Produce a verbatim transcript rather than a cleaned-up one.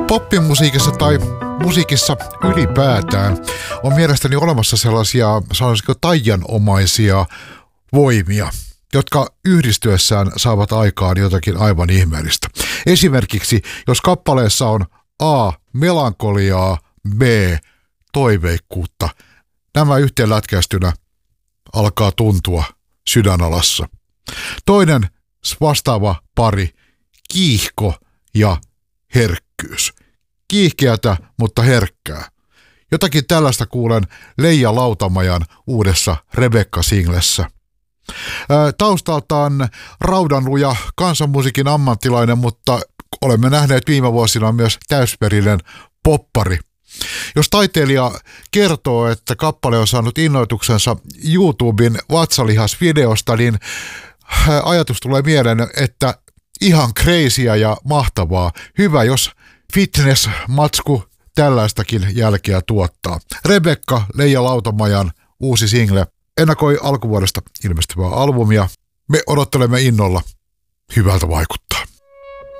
Poppimusiikissa tai musiikissa ylipäätään on mielestäni olemassa sellaisia, sanoisiko, taianomaisia voimia, jotka yhdistyessään saavat aikaan jotakin aivan ihmeellistä. Esimerkiksi, jos kappaleessa on A. melankoliaa, B. toiveikkuutta, nämä yhteenlätkäistynä alkaa tuntua sydänalassa. Toinen vastaava pari, kiihko ja herkkyys. Kiihkeätä, mutta herkkää. Jotakin tällaista kuulen Leija Lautamajan uudessa Rebekka-singlessä. Taustaltaan raudanluja kansanmusiikin ammattilainen, mutta olemme nähneet viime vuosina myös täysverinen poppari. Jos taiteilija kertoo, että kappale on saanut innoituksensa YouTuben vatsalihasvideosta, niin ajatus tulee mieleen, että ihan crazyä ja mahtavaa. Hyvä, jos fitness-matsku tällaistakin jälkeä tuottaa. Rebekka, Leija Lautamajan uusi single ennakoi alkuvuodesta ilmestyvää albumia. Me odottelemme innolla. Hyvältä vaikuttaa.